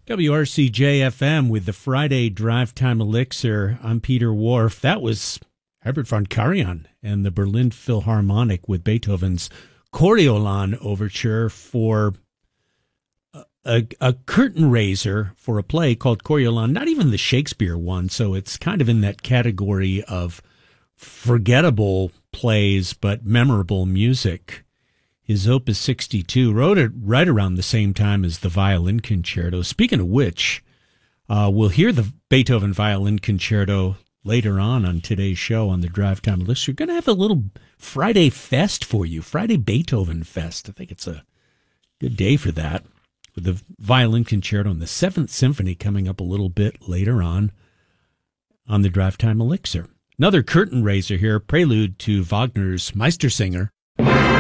WRCJ-FM with the Friday Drive Time Elixir. I'm Peter Wharf. That was Herbert von Karajan and the Berlin Philharmonic with Beethoven's Coriolan Overture for a curtain raiser for a play called Coriolan, not even the Shakespeare one, so it's kind of in that category of forgettable plays but memorable music. His Opus 62, wrote it right around the same time as the Violin Concerto. Speaking of which, we'll hear the Beethoven Violin Concerto later on today's show on the Drive Time Elixir. We're going to have a little Friday Fest for you, Friday Beethoven Fest. I think it's a good day for that, with the Violin Concerto and the 7th Symphony coming up a little bit later on the Drive Time Elixir. Another curtain raiser here, prelude to Wagner's Meistersinger.